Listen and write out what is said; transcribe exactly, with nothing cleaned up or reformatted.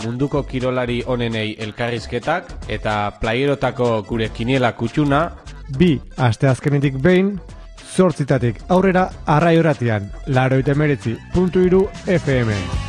munduko kirolari onenei elkarrizketak eta playerotako gure kiniela kutxuna. Bi asteazkenetik behin, zortzitatik aurrera Arrai Irratian, laurogeita hemeretzi puntu hiru F M.